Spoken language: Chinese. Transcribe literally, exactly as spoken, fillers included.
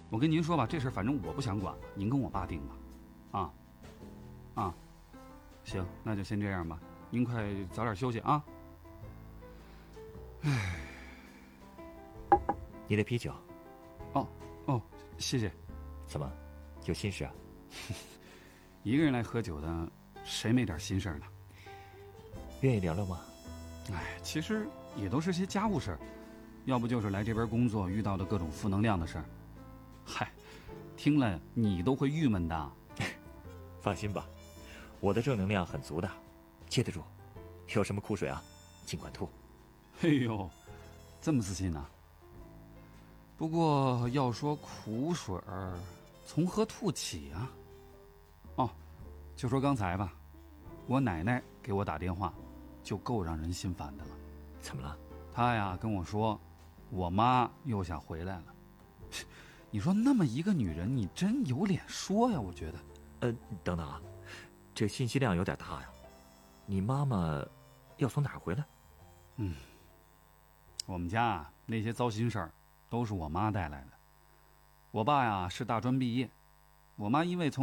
我跟您说吧，这事反正我不想管了，您跟我爸定吧。啊，啊，行，那就先这样吧。您快早点休息啊。唉， 你的啤酒。 哦哦，谢谢。 怎么，有心事啊？ 一个人来喝酒的，谁没点心事呢？ 愿意聊聊吗？ 哎，其实也都是些家务事儿，要不就是来这边工作遇到的各种负能量的事儿。嗨，听了你都会郁闷的。 放心吧，我的正能量很足的，接得住。有什么苦水啊，尽管吐。 哎呦，这么自信呢？不过要说苦水儿，从何吐起啊？哦，就说刚才吧，我奶奶给我打电话，就够让人心烦的了。 怎么了？ 她呀跟我说，我妈又想回来了。你说那么一个女人，你真有脸说呀？我觉得。 呃，等等啊，这信息量有点大呀。你妈妈要从哪儿回来？ 嗯，我们家啊那些糟心事儿都是我妈带来的。我爸呀是大专毕业，我妈因为从